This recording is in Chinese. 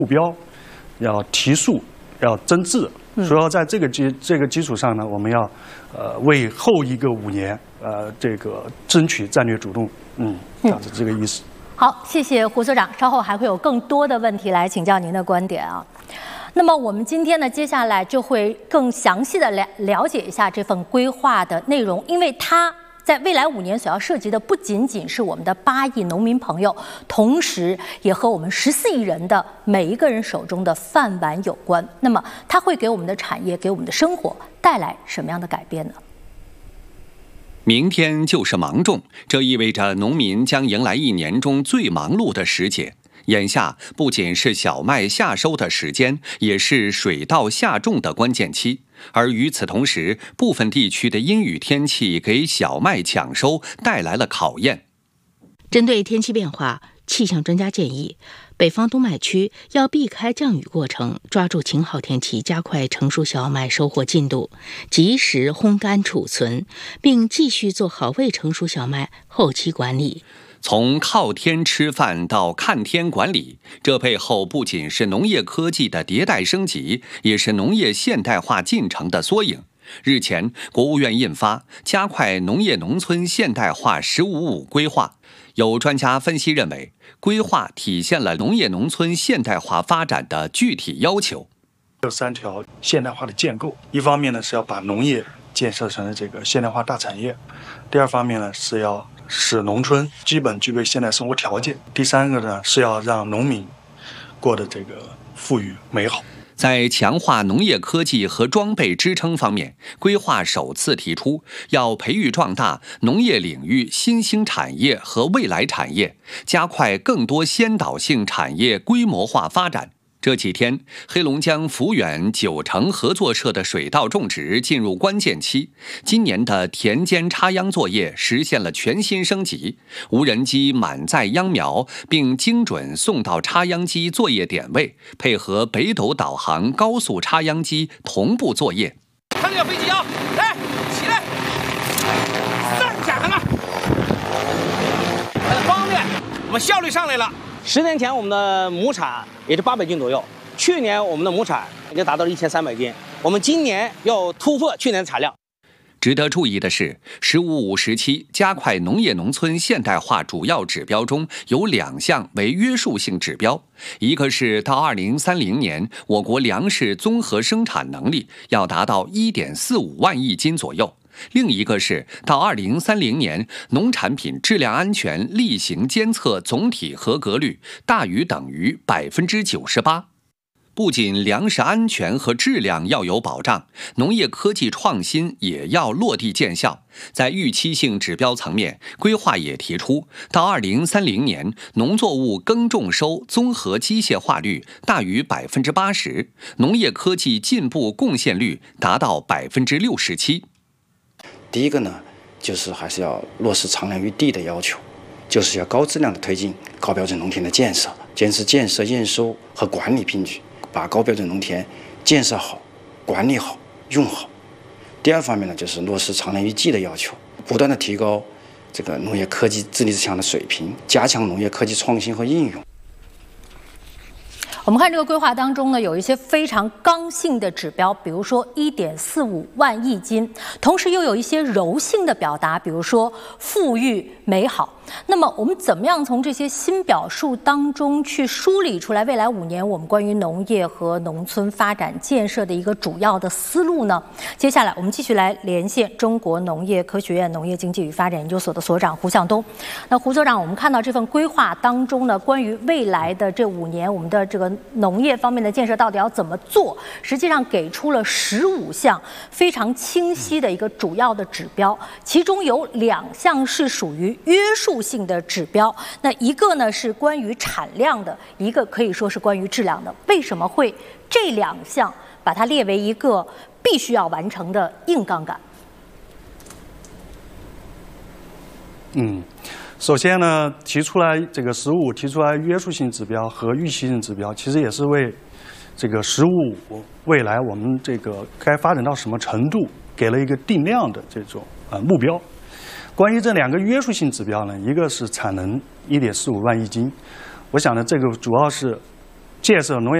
目标，要提速，要增质。所以说，在这个基础上呢，我们要为后一个5年这个争取战略主动。这样子这个意思。 好，谢谢胡所长，稍后还会有更多的问题来请教您的观点啊。那么我们今天呢，接下来就会更详细的了解一下这份规划的内容，因为它在未来5年所要涉及的不仅仅是我们的8亿农民朋友，同时也和我们14亿人的每一个人手中的饭碗有关。那么它会给我们的产业、给我们的生活带来什么样的改变呢？ 明天就是芒种，这意味着农民将迎来1年中最忙碌的时节。眼下不仅是小麦夏收的时间，也是水稻夏种的关键期。而与此同时，部分地区的阴雨天气给小麦抢收带来了考验。 针对天气变化，气象专家建议，北方冬麦区要避开降雨过程，抓住晴好天气，加快成熟小麦收获进度，及时烘干储存，并继续做好未成熟小麦后期管理。 从靠天吃饭到看天管理，这背后不仅是农业科技的迭代升级，也是农业现代化进程的缩影。日前，国务院印发《加快农业农村现代化“十五五”规划》。有专家分析认为，规划体现了农业农村现代化发展的具体要求。 有3条现代化的建构，一方面呢是要把农业建设成这个现代化大产业，第二方面呢是要使农村基本具备现代生活条件，第3个呢是要让农民过得这个富裕美好。 在强化农业科技和装备支撑方面，规划首次提出要培育壮大农业领域新兴产业和未来产业，加快更多先导性产业规模化发展。这几天，黑龙江抚远9城合作社的水稻种植进入关键期。今年的田间插秧作业实现了全新升级，无人机满载秧苗，并精准送到插秧机作业点位，配合北斗导航高速插秧机同步作业。 看这个飞机啊，来，起来，站起来了，很方便，我们效率上来了。10年前我们的亩产也就800斤左右，去年我们的亩产已经达到了1300斤，我们今年要突破去年的产量。 值得注意的是，“15-5”时期加快农业农村现代化主要指标中有2项为约束性指标，一个是到2030年，我国粮食综合生产能力要达到1.45万亿斤左右。另一个是到2030年，农产品质量安全例行监测总体合格率大于等于98%。不仅粮食安全和质量要有保障，农业科技创新也要落地见效。在预期性指标层面，规划也提出，到2030年，农作物耕种收综合机械化率大于80%，农业科技进步贡献率达到67%。 第一个呢，就是还是要落实长粮育地的要求，就是要高质量的推进高标准农田的建设，坚持建设、验收和管理并举，把高标准农田建设好、管理好、用好。第二方面呢，就是落实长粮育季的要求，不断的提高这个农业科技自立自强的水平，加强农业科技创新和应用。 我们看这个规划当中呢，有一些非常刚性的指标，比如说1.45万亿斤，同时又有一些柔性的表达，比如说富裕美好。那么我们怎么样从这些新表述当中去梳理出来未来5年我们关于农业和农村发展建设的一个主要的思路呢？接下来我们继续来连线中国农业科学院农业经济与发展研究所的所长胡向东。那胡所长，我们看到这份规划当中呢，关于未来的这5年我们的这个农业方面的建设到底要怎么做，实际上给出了15项非常清晰的一个主要的指标，其中有2项是属于约束性的指标，那一个呢是关于产量的，一个可以说是关于质量的。为什么会这2项把它列为一个必须要完成的硬杠杆？ 首先呢，提出来这个15提出来约束性指标和预期性指标，其实也是为这个15未来我们这个该发展到什么程度给了一个定量的这种目标。关于这2个约束性指标呢，一个是产能1.45万亿斤，我想呢，这个主要是建设农业